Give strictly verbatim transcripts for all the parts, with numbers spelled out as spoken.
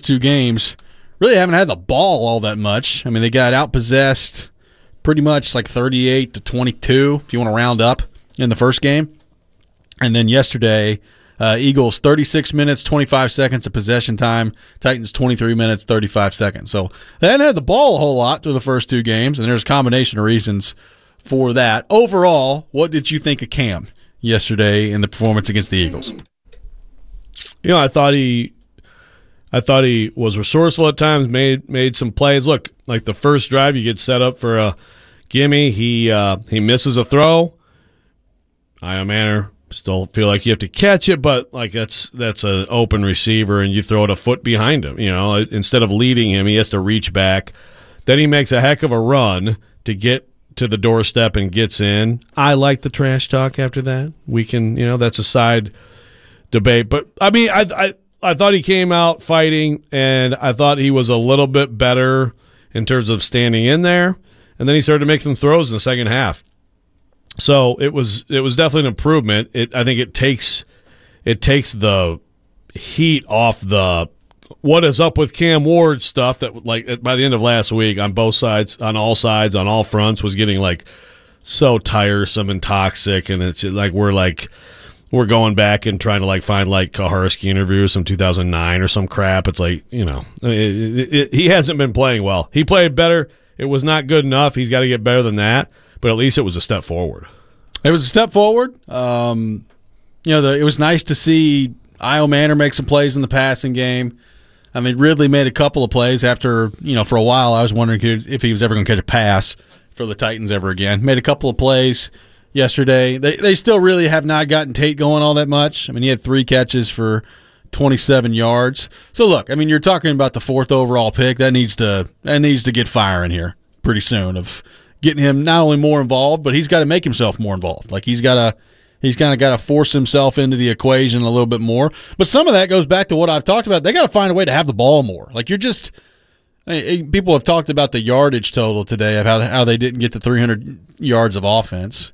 two games really haven't had the ball all that much. I mean, they got outpossessed pretty much like thirty-eight to twenty-two, if you want to round up, in the first game. And then yesterday, uh, Eagles thirty-six minutes, twenty-five seconds of possession time. Titans twenty-three minutes, thirty-five seconds. So they hadn't had the ball a whole lot through the first two games, and there's a combination of reasons for that. Overall, what did you think of Cam yesterday in the performance against the Eagles? You know, I thought he I thought he was resourceful at times, made made some plays. Look, like the first drive, you get set up for a gimme. He uh, he misses a throw. Io Manor still feel like you have to catch it, but like that's that's an open receiver, and you throw it a foot behind him. You know, instead of leading him, he has to reach back. Then he makes a heck of a run to get to the doorstep and gets in. I like the trash talk after that. We can, you know, that's a side debate. But, I mean, I, I I thought he came out fighting, and I thought he was a little bit better in terms of standing in there. And then he started to make some throws in the second half. So it was it was definitely an improvement. It I think it takes it takes the heat off the what is up with Cam Ward stuff that, like, by the end of last week on both sides, on all sides, on all fronts, was getting like so tiresome and toxic, and it's like we're like we're going back and trying to like find like Kaharski interviews from two thousand nine or some crap. It's like, you know, it, it, it, he hasn't been playing well. He played better. It was not good enough. He's got to get better than that. But at least it was a step forward. It was a step forward. Um, you know, the, it was nice to see Io Manor make some plays in the passing game. I mean, Ridley made a couple of plays after, you know, for a while I was wondering if he was ever going to catch a pass for the Titans ever again. Made a couple of plays yesterday. They they still really have not gotten Tate going all that much. I mean, he had three catches for twenty-seven yards. So, look, I mean, you're talking about the fourth overall pick. That needs to that needs to get firing here pretty soon of getting him not only more involved, but he's got to make himself more involved. Like he's got to, he's kind of got to force himself into the equation a little bit more. But some of that goes back to what I've talked about. They got to find a way to have the ball more. Like you're just, people have talked about the yardage total today of how how they didn't get to three hundred yards of offense.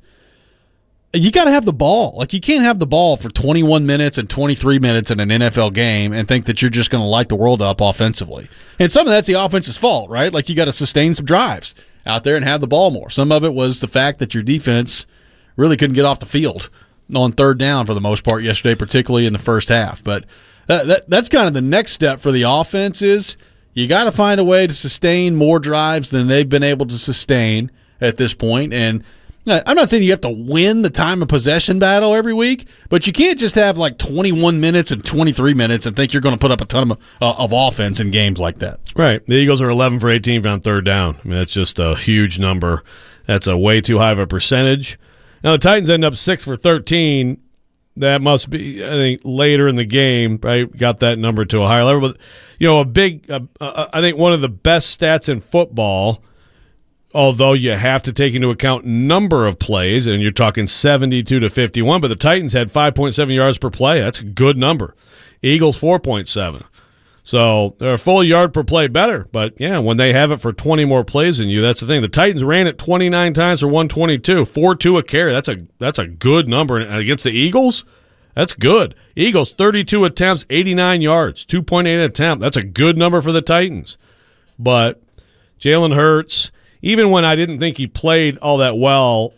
You got to have the ball. Like you can't have the ball for twenty-one minutes and twenty-three minutes in an N F L game and think that you're just going to light the world up offensively. And some of that's the offense's fault, right? Like you got to sustain some drives out there and have the ball more. Some of it was the fact that your defense really couldn't get off the field on third down for the most part yesterday, particularly in the first half. But that, that that's kind of the next step for the offense is you got to find a way to sustain more drives than they've been able to sustain at this point. And I'm not saying you have to win the time of possession battle every week, but you can't just have like twenty-one minutes and twenty-three minutes and think you're going to put up a ton of, uh, of offense in games like that. Right. The Eagles are eleven for eighteen on third down. I mean, that's just a huge number. That's a way too high of a percentage. Now, the Titans end up six for thirteen. That must be, I think, later in the game, right? Got that number to a higher level. But, you know, a big, uh, uh, I think one of the best stats in football, although you have to take into account number of plays, and you're talking seventy-two to fifty-one, but the Titans had five point seven yards per play. That's a good number. Eagles, four point seven. So they're a full yard per play better. But, yeah, when they have it for twenty more plays than you, that's the thing. The Titans ran it twenty-nine times for one twenty-two, four two a carry. That's a that's a good number. And against the Eagles, that's good. Eagles, thirty-two attempts, eighty-nine yards, two point eight attempt. That's a good number for the Titans. But Jalen Hurts, even when I didn't think he played all that well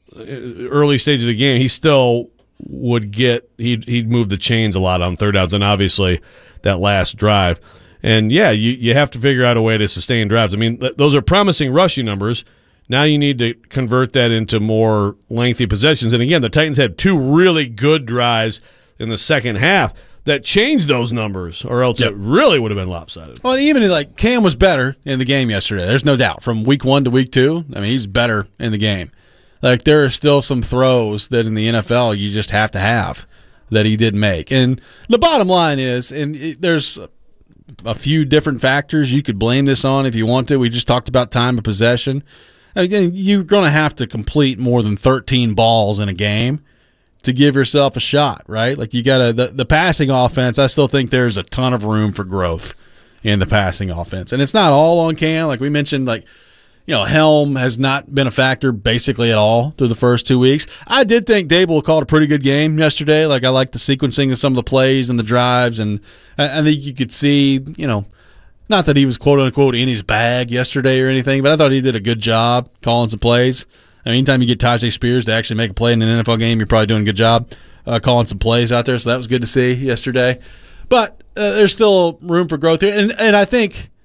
early stage of the game, he still would get he'd, he'd move the chains a lot on third downs, and obviously that last drive. And, yeah, you, you have to figure out a way to sustain drives. I mean, th- those are promising rushing numbers. Now you need to convert that into more lengthy possessions. And, again, the Titans had two really good drives in the second half that changed those numbers, or else yep. it really would have been lopsided. Well, even like Cam was better in the game yesterday. There's no doubt. From week one to week two, I mean, he's better in the game. Like there are still some throws that in the N F L you just have to have that he did make. And the bottom line is, and it, there's a few different factors you could blame this on if you want to. We just talked about time of possession. Again, you're going to have to complete more than thirteen balls in a game to give yourself a shot, right? Like you got to the, the passing offense. I still think there's a ton of room for growth in the passing offense, and it's not all on Cam. Like we mentioned, like You know, Helm has not been a factor basically at all through the first two weeks. I did think Dable called a pretty good game yesterday. Like, I like the sequencing of some of the plays and the drives, and I, I think you could see, you know, not that he was quote-unquote in his bag yesterday or anything, but I thought he did a good job calling some plays. I mean, anytime you get Tajay Spears to actually make a play in an N F L game, you're probably doing a good job uh, calling some plays out there, so that was good to see yesterday. But uh, there's still room for growth here, and, and I think –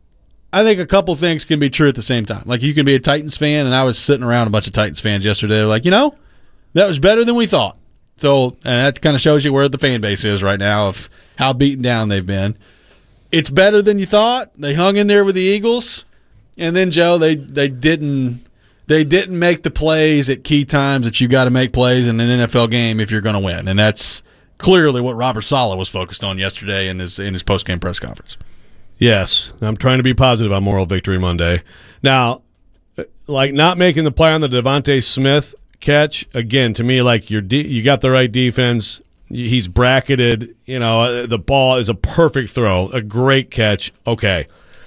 I think a couple things can be true at the same time. Like, you can be a Titans fan, and I was sitting around a bunch of Titans fans yesterday. They're like, you know, that was better than we thought. So, and that kind of shows you where the fan base is right now of how beaten down they've been. It's better than you thought. They hung in there with the Eagles, and then Joe, they they didn't they didn't make the plays at key times that you got to make plays in an N F L game if you're going to win, and that's clearly what Robert Saleh was focused on yesterday in his in his post game press conference. Yes, I'm trying to be positive on Moral Victory Monday. Now, like, not making the play on the Devontae Smith catch, again, to me, like, you're de- you got the right defense. He's bracketed. You know, the ball is a perfect throw, a great catch. Okay.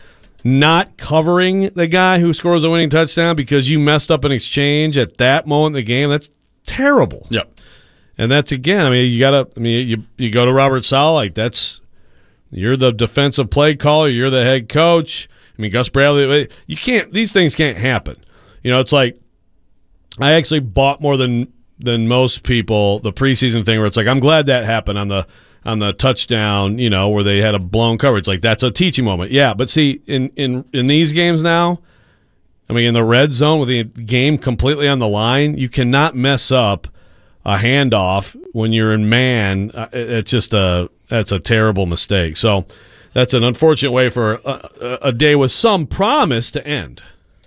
Not covering the guy who scores a winning touchdown because you messed up an exchange at that moment in the game, that's terrible. Yep. And that's, again, I mean, you got to, I mean, you, you go to Robert Saleh, like, that's, you're the defensive play caller. You're the head coach. I mean, Gus Bradley, you can't, these things can't happen. You know, it's like, I actually bought more than than most people the preseason thing where it's like, I'm glad that happened on the on the touchdown, you know, where they had a blown coverage. Like, that's a teaching moment. Yeah, but see, in, in, in these games now, I mean, in the red zone with the game completely on the line, you cannot mess up a handoff when you're in man. It's just a that's a terrible mistake. So that's an unfortunate way for a, a day with some promise to end.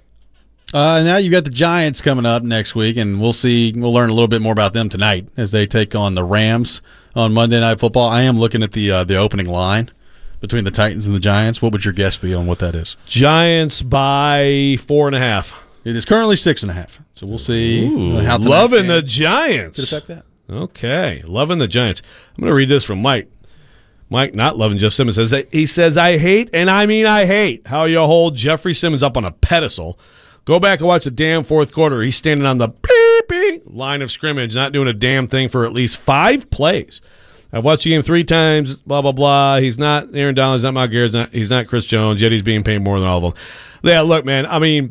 Uh, now you've got the Giants coming up next week, and we'll see. We'll learn a little bit more about them tonight as they take on the Rams on Monday Night Football. I am looking at the uh, the opening line between the Titans and the Giants. What would your guess be on what that is? Giants by four and a half. It is currently six and a half. So we'll see. Ooh, how loving the Giants. Could affect that. Okay, loving the Giants. I'm going to read this from Mike. Mike, not loving Jeff Simmons, says he says, I hate, and I mean I hate, how you hold Jeffrey Simmons up on a pedestal. Go back and watch the damn fourth quarter. He's standing on the beep, beep line of scrimmage, not doing a damn thing for at least five plays. I've watched the game three times, blah, blah, blah. He's not Aaron Donald, he's not Myles Garrett, he's not, he's not Chris Jones, yet he's being paid more than all of them. Yeah, look, man, I mean,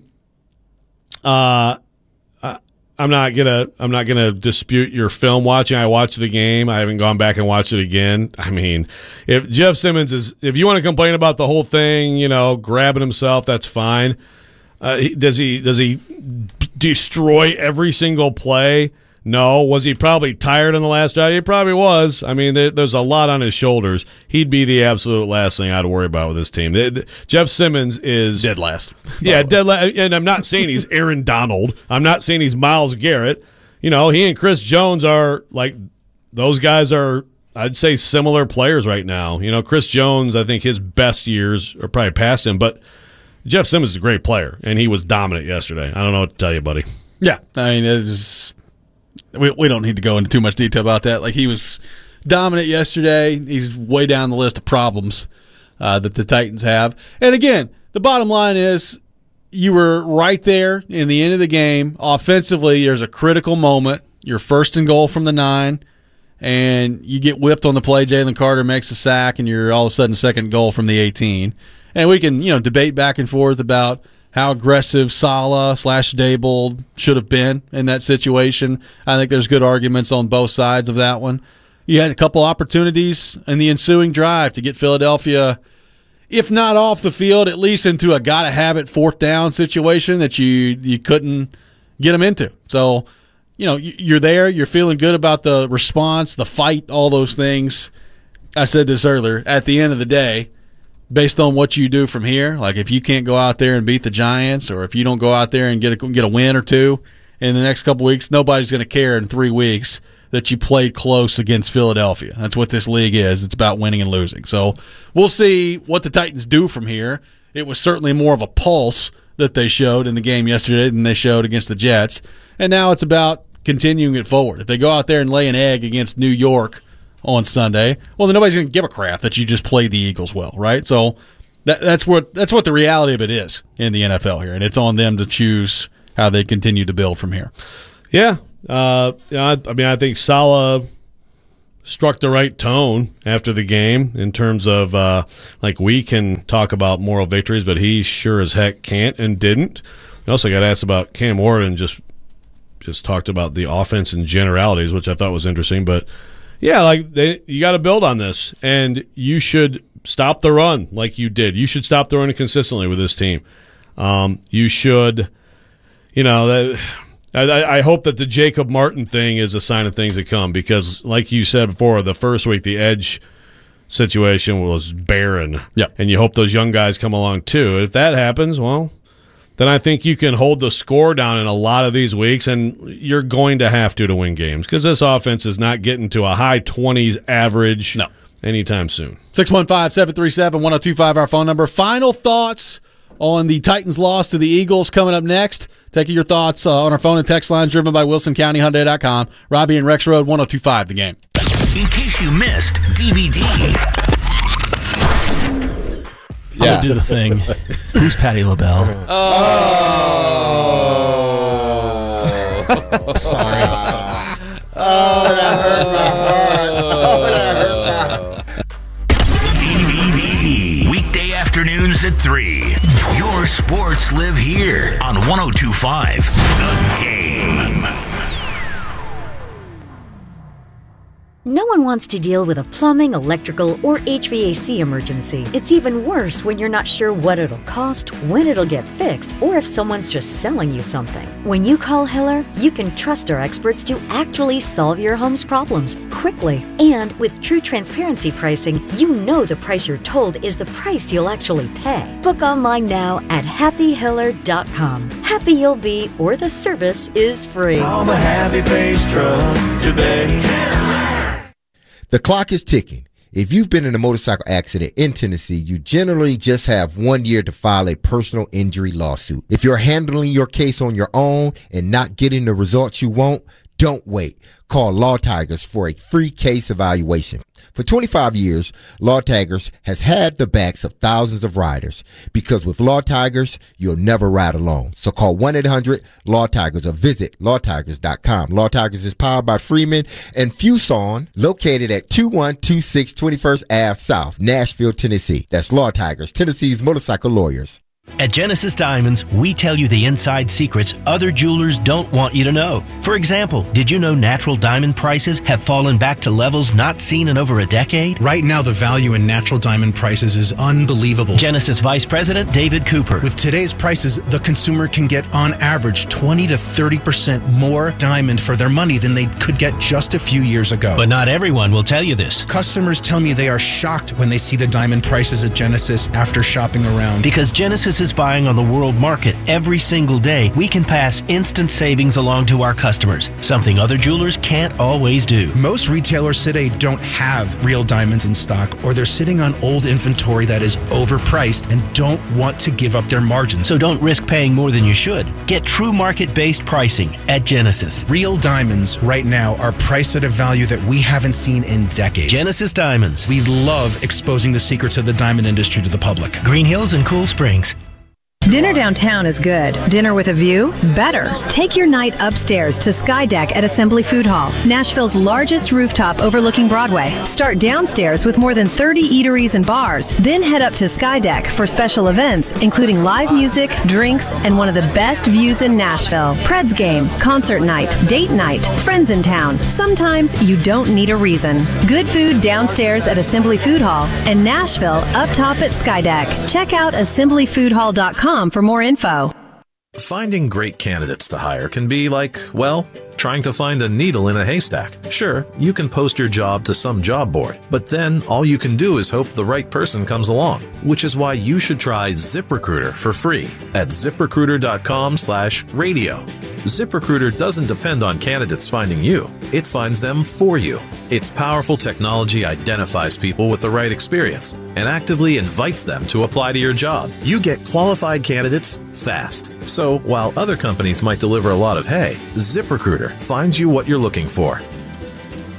uh, I'm not gonna. I'm not gonna dispute your film watching. I watched the game. I haven't gone back and watched it again. I mean, if Jeff Simmons is, if you want to complain about the whole thing, you know, grabbing himself, that's fine. Uh, he, does he? Does he destroy every single play? No. Was he probably tired on the last drive? He probably was. I mean, there, there's a lot on his shoulders. He'd be the absolute last thing I'd worry about with this team. The, the, Jeff Simmons is dead last. Yeah, dead last. And I'm not saying he's Aaron Donald. I'm not saying he's Myles Garrett. You know, he and Chris Jones are like, those guys are, I'd say, similar players right now. You know, Chris Jones, I think his best years are probably past him, but Jeff Simmons is a great player, and he was dominant yesterday. I don't know what to tell you, buddy. Yeah, I mean, it was. We we don't need to go into too much detail about that. Like, he was dominant yesterday. He's way down the list of problems uh, that the Titans have. And again, the bottom line is you were right there in the end of the game. Offensively, there's a critical moment. You're first and goal from the nine, and you get whipped on the play. Jalen Carter makes a sack, and you're all of a sudden second goal from the eighteen. And we can, you know, debate back and forth about how aggressive Saleh slash Dable should have been in that situation. I think there's good arguments on both sides of that one. You had a couple opportunities in the ensuing drive to get Philadelphia, if not off the field, at least into a gotta-have-it fourth down situation that you you couldn't get them into. So, you know, you're there. You're feeling good about the response, the fight, all those things. I said this earlier. At the end of the day, based on what you do from here, like if you can't go out there and beat the Giants, or if you don't go out there and get a, get a win or two in the next couple weeks, nobody's going to care in three weeks that you played close against Philadelphia. That's what this league is. It's about winning and losing. So we'll see what the Titans do from here. It was certainly more of a pulse that they showed in the game yesterday than they showed against the Jets. And now it's about continuing it forward. If they go out there and lay an egg against New York on Sunday, well, then nobody's going to give a crap that you just played the Eagles well, right? So that, that's what that's what the reality of it is in the N F L here, and it's on them to choose how they continue to build from here. Yeah, uh, I, I mean, I think Saleh struck the right tone after the game in terms of uh, like we can talk about moral victories, but he sure as heck can't and didn't. I also got asked about Cam Ward and just just talked about the offense in generalities, which I thought was interesting. But yeah, like they, you got to build on this, and you should stop the run like you did. You should stop the run consistently with this team. Um, you should, you know, that, I, I hope that the Jacob Martin thing is a sign of things to come because, like you said before, the first week the edge situation was barren. Yep. And you hope those young guys come along too. If that happens, well, then I think you can hold the score down in a lot of these weeks, and you're going to have to to win games because this offense is not getting to a high twenties average no. anytime soon. six one five, seven three seven, one oh two five, our phone number. Final thoughts on the Titans' loss to the Eagles coming up next. Taking your thoughts uh, on our phone and text lines driven by Wilson County Hyundai dot com. Robbie and Rex Road, one oh two five, the game. In case you missed D V D. I'm going to do the thing. Who's Patty LaBelle? Oh. Sorry. Oh, that hurt my heart. Oh, that hurt my heart. D V D. Weekday afternoons at three. Your sports live here on one oh two five The Game. No one wants to deal with a plumbing, electrical, or H V A C emergency. It's even worse when you're not sure what it'll cost, when it'll get fixed, or if someone's just selling you something. When you call Hiller, you can trust our experts to actually solve your home's problems quickly. And with true transparency pricing, you know the price you're told is the price you'll actually pay. Book online now at happy hiller dot com. Happy you'll be, or the service is free. Call the Happy Face Truck today. The clock is ticking. If you've been in a motorcycle accident in Tennessee, you generally just have one year to file a personal injury lawsuit. If you're handling your case on your own and not getting the results you want, don't wait. Call Law Tigers for a free case evaluation. For twenty-five years, Law Tigers has had the backs of thousands of riders because with Law Tigers, you'll never ride alone. So call one eight hundred law tigers or visit law tigers dot com. Law Tigers is powered by Freeman and Fuson, located at two one two six twenty-first Avenue South, Nashville, Tennessee. That's Law Tigers, Tennessee's motorcycle lawyers. At Genesis Diamonds, we tell you the inside secrets other jewelers don't want you to know. For example, did you know natural diamond prices have fallen back to levels not seen in over a decade? Right now, the value in natural diamond prices is unbelievable. Genesis Vice President David Cooper. With today's prices, the consumer can get on average twenty to thirty percent more diamond for their money than they could get just a few years ago. But not everyone will tell you this. Customers tell me they are shocked when they see the diamond prices at Genesis after shopping around. Because Genesis is buying on the world market every single day, we can pass instant savings along to our customers, something other jewelers can't always do. Most retailers today don't have real diamonds in stock, or they're sitting on old inventory that is overpriced and don't want to give up their margins. So don't risk paying more than you should. Get true market-based pricing at Genesis. Real diamonds right now are priced at a value that we haven't seen in decades. Genesis Diamonds. We love exposing the secrets of the diamond industry to the public. Green Hills and Cool Springs. Dinner downtown is good. Dinner with a view? Better. Take your night upstairs to Sky Deck at Assembly Food Hall, Nashville's largest rooftop overlooking Broadway. Start downstairs with more than thirty eateries and bars. Then head up to Sky Deck for special events, including live music, drinks, and one of the best views in Nashville. Preds game, concert night, date night, friends in town. Sometimes you don't need a reason. Good food downstairs at Assembly Food Hall and Nashville up top at Sky Deck. Check out assembly food hall dot com for more info. Finding great candidates to hire can be like, well, trying to find a needle in a haystack. Sure, you can post your job to some job board, but then all you can do is hope the right person comes along, which is why you should try ZipRecruiter for free at ziprecruiter dot com slash radio. ZipRecruiter doesn't depend on candidates finding you. It finds them for you. Its powerful technology identifies people with the right experience and actively invites them to apply to your job. You get qualified candidates fast. So while other companies might deliver a lot of hay, ZipRecruiter finds you what you're looking for.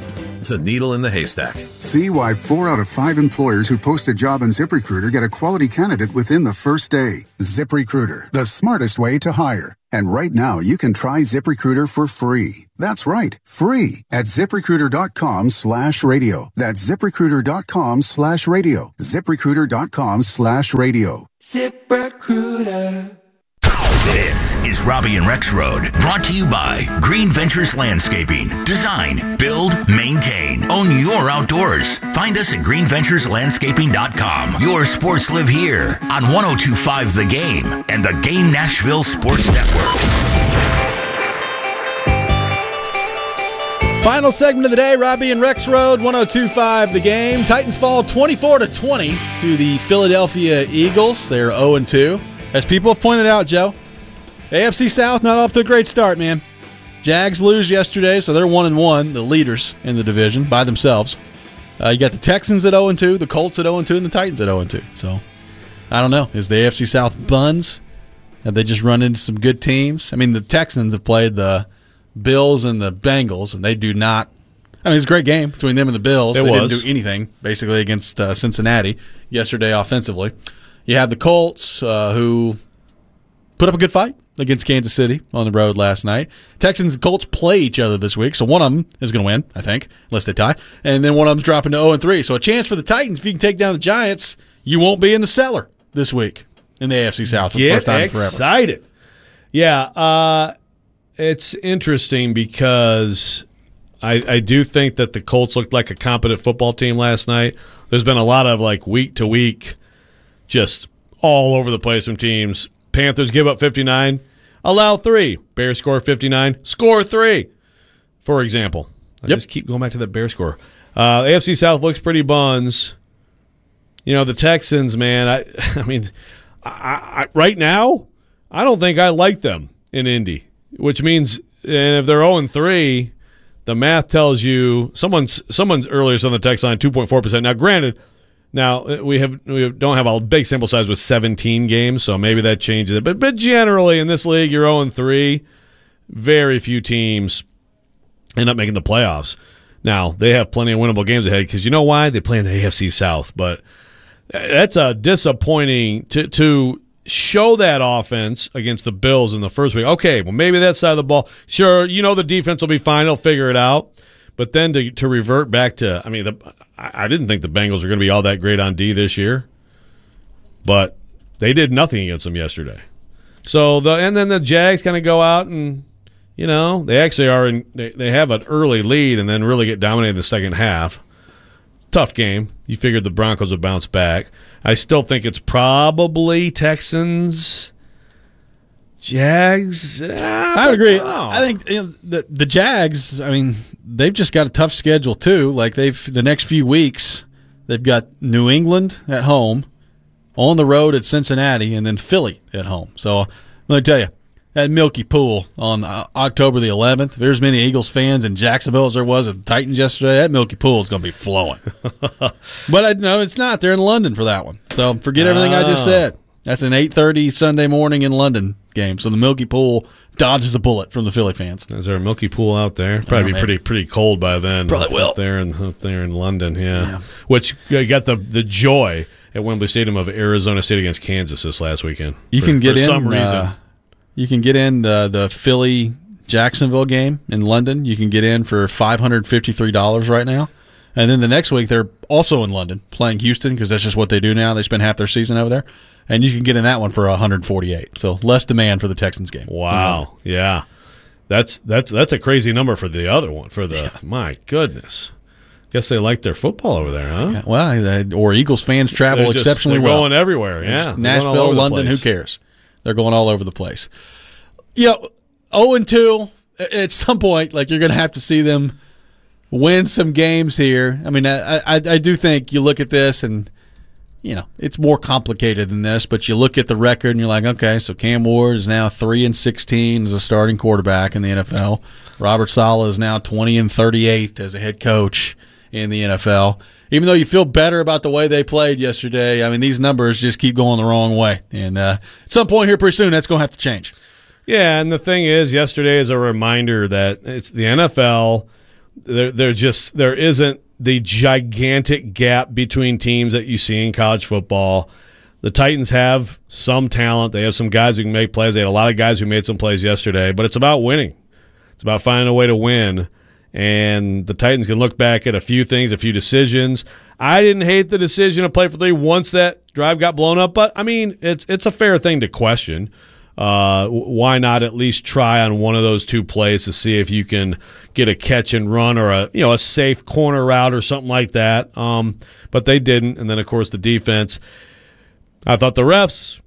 the needle in the haystack. See why four out of five employers who post a job on ZipRecruiter get a quality candidate within the first day. ZipRecruiter, the smartest way to hire. And right now, you can try ZipRecruiter for free. That's right, free at ZipRecruiter.com slash radio. That's ZipRecruiter.com slash radio. ZipRecruiter.com slash radio. ZipRecruiter. This is Robbie and Rex Road, brought to you by Green Ventures Landscaping. Design, build, maintain. Own your outdoors. Find us at green ventures landscaping dot com. Your sports live here on one oh two point five The Game and the Game Nashville Sports Network. Final segment of the day, Robbie and Rex Road, one oh two point five The Game. Titans fall twenty-four to twenty to the Philadelphia Eagles. They're oh and two. As people have pointed out, Joe, A F C South not off to a great start, man. Jags lose yesterday, so they're one and one, the leaders in the division by themselves. Uh, you got the Texans at oh and two, the Colts at oh and two, and the Titans at oh and two. So, I don't know. Is the A F C South buns? Have they just run into some good teams? I mean, the Texans have played the Bills and the Bengals, and they do not. I mean, it's a great game between them and the Bills. It they was. didn't do anything, basically, against uh, Cincinnati yesterday offensively. You have the Colts, uh, who put up a good fight against Kansas City on the road last night. Texans and Colts play each other this week, so one of them is going to win, I think, unless they tie. And then one of them's dropping to oh and three. So a chance for the Titans, if you can take down the Giants, you won't be in the cellar this week in the A F C South for Get the first time in forever. excited. Yeah, uh, it's interesting because I, I do think that the Colts looked like a competent football team last night. There's been a lot of, like, week-to-week just all over the place from teams. Panthers give up fifty-nine, allow three. Bears score fifty-nine, score three, for example. I yep. just keep going back to that Bear score. Uh, A F C South looks pretty buns. You know, the Texans, man, I, I mean, I, I, right now, I don't think I like them in Indy, which means, and if they're oh and three, the math tells you, someone's, someone's earlier on the text line, two point four percent. Now, granted, Now, we have we don't have a big sample size with seventeen games, so maybe that changes it. But but generally, in this league, you're oh and three. Very few teams end up making the playoffs. Now, they have plenty of winnable games ahead because you know why? They play in the A F C South. But that's a disappointing to, to show that offense against the Bills in the first week. Okay, well, maybe that side of the ball. Sure, you know the defense will be fine. They'll figure it out. But then to to revert back to, I mean, the, I, I didn't think the Bengals were going to be all that great on D this year, but they did nothing against them yesterday. So the and then the Jags kind of go out and, you know, they actually are in. They, they have an early lead and then really get dominated in the second half. Tough game. You figured the Broncos would bounce back. I still think it's probably Texans. Jags. Uh, I would agree. I think you know, the the Jags. I mean, they've just got a tough schedule too. Like they've the next few weeks, they've got New England at home, on the road at Cincinnati, and then Philly at home. So let me tell you, that Milky Pool on uh, October the eleventh. If there's many Eagles fans in Jacksonville as there was at the Titans yesterday, that Milky Pool is going to be flowing. But I no, it's not. They're in London for that one. So forget everything oh. I just said. That's an eight thirty Sunday morning in London game. So the Milky Pool dodges a bullet from the Philly fans. Is there a Milky Pool out there? Probably oh, be pretty pretty cold by then. Probably will. Up there in, up there in London, yeah. yeah. Which you got the, the joy at Wembley Stadium of Arizona State against Kansas this last weekend. You for, can get for in some reason. Uh, you can get in uh, the Philly Jacksonville game in London. You can get in for five hundred fifty-three dollars right now. And then the next week they're also in London playing Houston because that's just what they do now. They spend half their season over there. And you can get in that one for one hundred forty-eight. So less demand for the Texans game. Wow. Yeah. That's that's that's a crazy number for the other one. For the yeah. My goodness. Guess they like their football over there, huh? Yeah, well, or Eagles fans travel they're just, exceptionally they're well. They're going everywhere, yeah. Nashville, London, who cares? They're going all over the place. You know, oh and two, at some point, like you're going to have to see them win some games here. I mean, I, I, I do think you look at this and, you know, it's more complicated than this, but you look at the record and you're like, okay, so Cam Ward is now three and sixteen as a starting quarterback in the N F L. Robert Saleh is now twenty and thirty-eight as a head coach in the N F L. Even though you feel better about the way they played yesterday, I mean, these numbers just keep going the wrong way. And uh, at some point here pretty soon, that's going to have to change. Yeah, and the thing is, yesterday is a reminder that it's the N F L. there, there just there isn't the gigantic gap between teams that you see in college football. The Titans have some talent. They have some guys who can make plays. They had a lot of guys who made some plays yesterday, but it's about winning. It's about finding a way to win. And the Titans can look back at a few things, a few decisions. I didn't hate the decision to play for three once that drive got blown up, but, I mean, it's it's a fair thing to question. Uh, why not at least try on one of those two plays to see if you can get a catch and run or a you know a safe corner route or something like that? Um, but they didn't. And then, of course, the defense. I thought the refs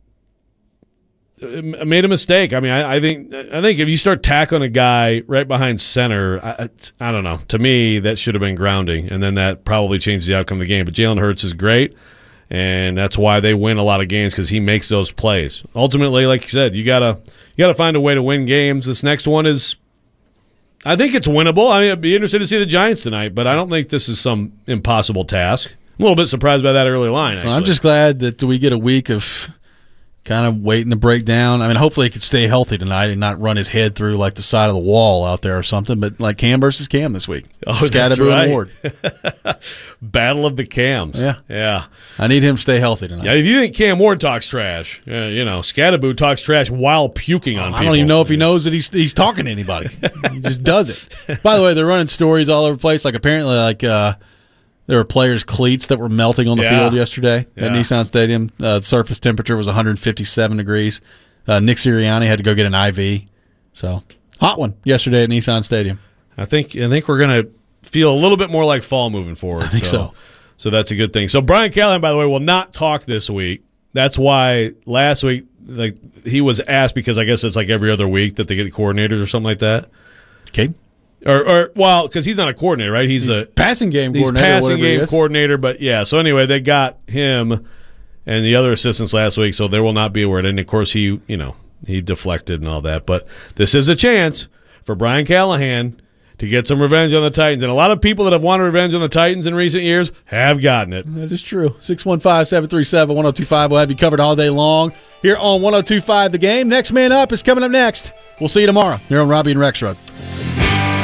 made a mistake. I mean, I, I think I think if you start tackling a guy right behind center, I, I don't know. To me, that should have been grounding, and then that probably changed the outcome of the game. But Jalen Hurts is great, and that's why they win a lot of games because he makes those plays. Ultimately, like you said, you gotta you gotta find a way to win games. This next one is, I think it's winnable. I mean, I'd be interested to see the Giants tonight, but I don't think this is some impossible task. I'm a little bit surprised by that early line. Actually. Well, I'm just glad that we get a week of kind of waiting to break down. I mean, hopefully he could stay healthy tonight and not run his head through like the side of the wall out there or something. But like Cam versus Cam this week. Oh, that's right. and Ward. Battle of the Cams. Yeah. Yeah. I need him to stay healthy tonight. Yeah, if you think Cam Ward talks trash, uh, you know, Scatterboo talks trash while puking on I people. don't even know if he knows that he's he's talking to anybody. He just does it. By the way, they're running stories all over the place. Like apparently like uh, there were players' cleats that were melting on the Yeah. field yesterday Yeah. at Nissan Stadium. Uh, the surface temperature was one hundred fifty-seven degrees. Uh, Nick Sirianni had to go get an I V. So, hot one yesterday at Nissan Stadium. I think I think we're going to feel a little bit more like fall moving forward. I think so, so. So that's a good thing. So Brian Callahan, by the way, will not talk this week. That's why last week like he was asked because I guess it's like every other week that they get coordinators or something like that. Okay. Or, or well, because he's not a coordinator, right? He's, He's a passing game he's coordinator. passing whatever he game is. coordinator. But yeah, so anyway, they got him and the other assistants last week, so there will not be a word. And of course, he you know he deflected and all that. But this is a chance for Brian Callahan to get some revenge on the Titans. And a lot of people that have wanted revenge on the Titans in recent years have gotten it. That is true. six one five, seven three seven, one oh two five. We'll have you covered all day long here on one oh two five The Game. Next Man Up is coming up next. We'll see you tomorrow here on Robbie and Rex Road.